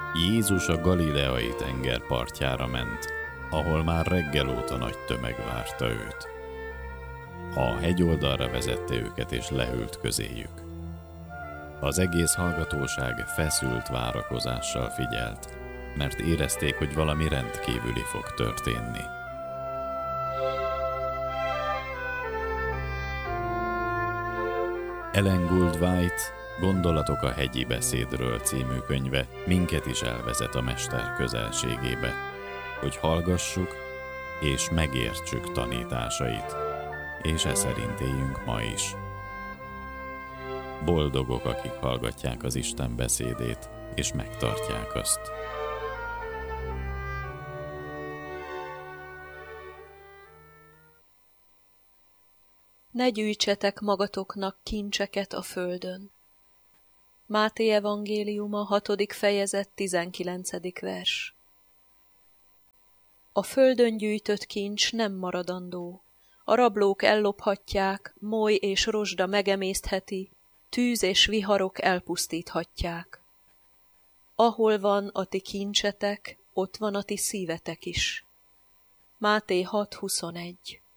Jézus a galileai tenger partjára ment, ahol már reggel óta nagy tömeg várta őt. A hegyoldalra vezette őket és leült közéjük. Az egész hallgatóság feszült várakozással figyelt, mert érezték, hogy valami rendkívüli fog történni. Ellen Goldwhite Gondolatok a hegyi beszédről című könyve minket is elvezet a mester közelségébe, hogy hallgassuk és megértsük tanításait, és e szerint éljünk ma is. Boldogok, akik hallgatják az Isten beszédét, és megtartják azt. Ne gyűjtsetek magatoknak kincseket a földön. Máté evangéliuma 6. fejezet 19. vers. A földön gyűjtött kincs nem maradandó. A rablók ellophatják, moly és rozsda megemésztheti, tűz és viharok elpusztíthatják. Ahol van a ti kincsetek, ott van a ti szívetek is. Máté 6.21.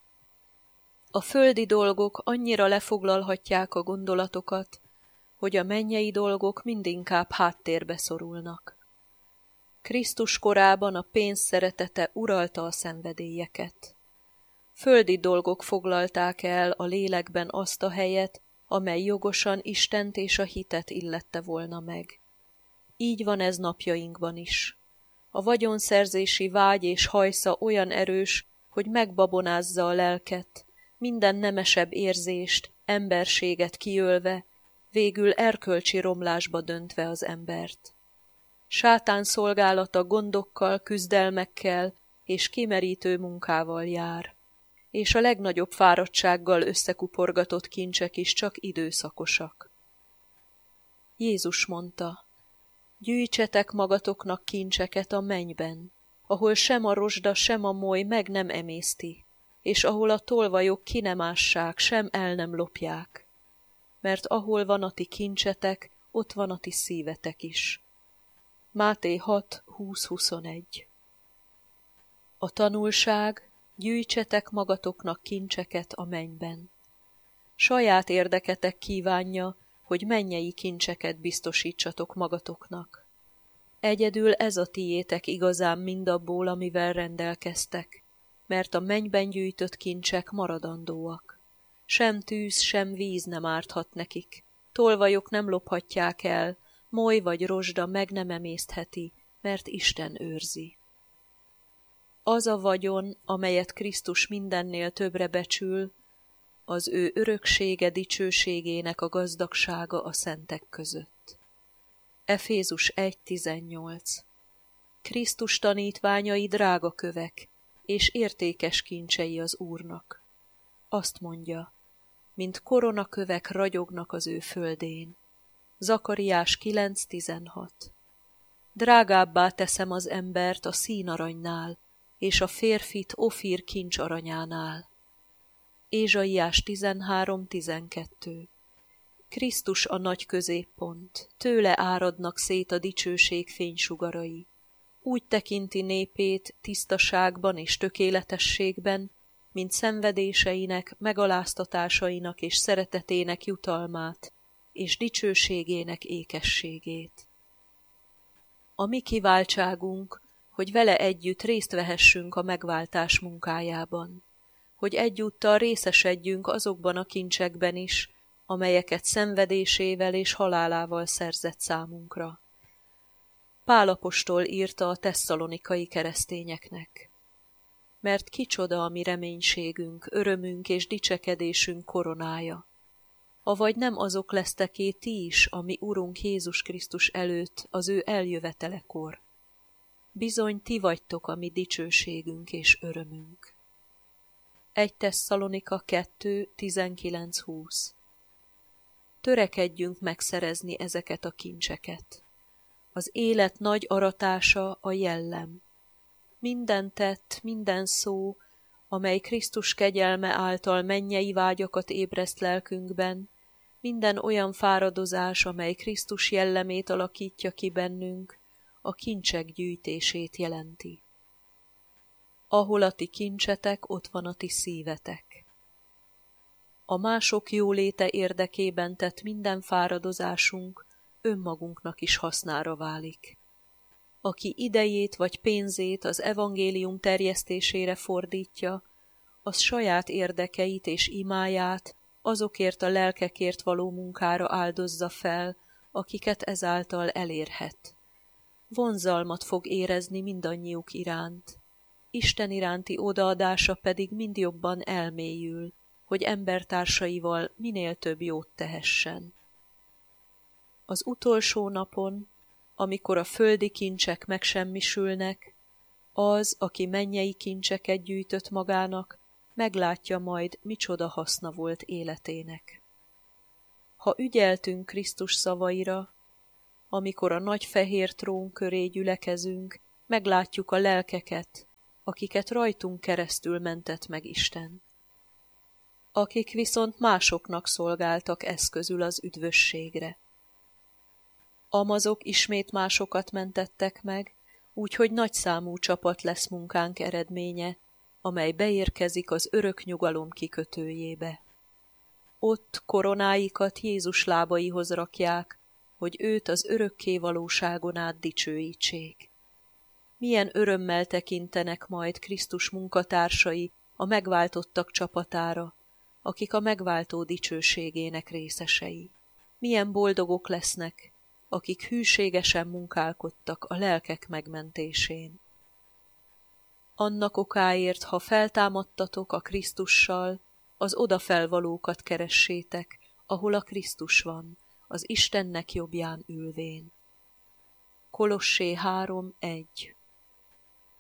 A földi dolgok annyira lefoglalhatják a gondolatokat, hogy a mennyei dolgok mindinkább háttérbe szorulnak. Krisztus korában a pénz szeretete uralta a szenvedélyeket. Földi dolgok foglalták el a lélekben azt a helyet, amely jogosan Istent és a hitet illette volna meg. Így van ez napjainkban is. A vagyonszerzési vágy és hajsza olyan erős, hogy megbabonázza a lelket, minden nemesebb érzést, emberséget kiölve, végül erkölcsi romlásba döntve az embert. Sátán szolgálata gondokkal, küzdelmekkel és kimerítő munkával jár, és a legnagyobb fáradtsággal összekuporgatott kincsek is csak időszakosak. Jézus mondta, gyűjtsetek magatoknak kincseket a mennyben, ahol sem a rozsda, sem a moly meg nem emészti, és ahol a tolvajok ki nem ássák, sem el nem lopják. Mert ahol van a ti kincsetek, ott van a ti szívetek is. Máté 6.20-21. A tanulság, gyűjtsetek magatoknak kincseket a mennyben. Saját érdeketek kívánja, hogy mennyei kincseket biztosítsatok magatoknak. Egyedül ez a tiétek igazán mindabból, amivel rendelkeztek, mert a mennyben gyűjtött kincsek maradandóak. Sem tűz, sem víz nem árthat nekik, tolvajok nem lophatják el, moly vagy rozsda meg nem emésztheti, mert Isten őrzi. Az a vagyon, amelyet Krisztus mindennél többre becsül, az ő öröksége dicsőségének a gazdagsága a szentek között. Efézus 1.18. Krisztus tanítványai drága kövek, és értékes kincsei az Úrnak. Azt mondja, mint koronakövek ragyognak az ő földén. Zakariás 9.16. Drágábbá teszem az embert a színaranynál, és a férfit Ofír kincsaranyánál. Ézsaiás 13.12. Krisztus a nagy középpont, tőle áradnak szét a dicsőség fénysugarai. Úgy tekinti népét tisztaságban és tökéletességben, mint szenvedéseinek, megaláztatásainak és szeretetének jutalmát, és dicsőségének ékességét. A mi kiváltságunk, hogy vele együtt részt vehessünk a megváltás munkájában, hogy egyúttal részesedjünk azokban a kincsekben is, amelyeket szenvedésével és halálával szerzett számunkra. Pál apostol írta a tesszalonikai keresztényeknek. Mert kicsoda a mi reménységünk, örömünk és dicsekedésünk koronája. Avagy nem azok leszteké ti is, a mi Urunk Jézus Krisztus előtt az ő eljövetelekor. Bizony ti vagytok a mi dicsőségünk és örömünk. 1 Tesszalonika 2.19-20. Törekedjünk megszerezni ezeket a kincseket. Az élet nagy aratása a jellem. Minden tett, minden szó, amely Krisztus kegyelme által mennyei vágyakat ébreszt lelkünkben, minden olyan fáradozás, amely Krisztus jellemét alakítja ki bennünk, a kincsek gyűjtését jelenti. Ahol a ti kincsetek, ott van a ti szívetek. A mások jóléte érdekében tett minden fáradozásunk önmagunknak is hasznára válik. Aki idejét vagy pénzét az evangélium terjesztésére fordítja, az saját érdekeit és imáját azokért a lelkekért való munkára áldozza fel, akiket ezáltal elérhet. Vonzalmat fog érezni mindannyiuk iránt. Isten iránti odaadása pedig mind jobban elmélyül, hogy embertársaival minél több jót tehessen. Az utolsó napon, amikor a földi kincsek megsemmisülnek, az, aki mennyei kincseket gyűjtött magának, meglátja majd, micsoda haszna volt életének. Ha ügyeltünk Krisztus szavaira, amikor a nagy fehér trón köré gyülekezünk, meglátjuk a lelkeket, akiket rajtunk keresztül mentett meg Isten. Akik viszont másoknak szolgáltak eszközül az üdvösségre. Amazok ismét másokat mentettek meg, úgyhogy nagyszámú csapat lesz munkánk eredménye, amely beérkezik az örök nyugalom kikötőjébe. Ott koronáikat Jézus lábaihoz rakják, hogy őt az örökké valóságon át dicsőítsék. Milyen örömmel tekintenek majd Krisztus munkatársai a megváltottak csapatára, akik a megváltó dicsőségének részesei. Milyen boldogok lesznek, akik hűségesen munkálkodtak a lelkek megmentésén. Annak okáért, ha feltámadtatok a Krisztussal, az odafelvalókat keressétek, ahol a Krisztus van, az Istennek jobbján ülvén. Kolossé 3:1